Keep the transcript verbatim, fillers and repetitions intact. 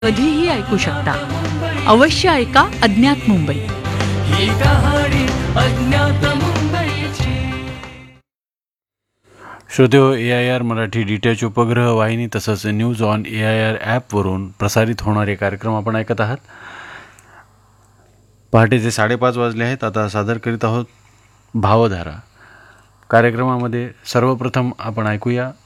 कधीही ऐकू शकता. अवश्य ऐका अज्ञात मुंबई. ही कहाणी अज्ञात मुंबईची. श्रोतेहो, ए I R Marathi D T H उपग्रह वाहिनी तसंच news on A I R ॲपवरून प्रसारित होणारे कार्यक्रम आपण ऐकत आहात. पहाटेचे साडेपाच वाजले आहेत. आता सादर करीत आहोत भावधारा. कार्यक्रमामध्ये सर्वप्रथम आपण ऐकूया